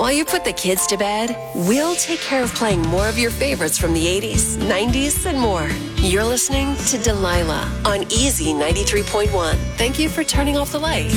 While you put the kids to bed, we'll take care of playing more of your favorites from the 80s, 90s, and more. You're listening to Delilah on Easy 93.1. Thank you for turning off the light.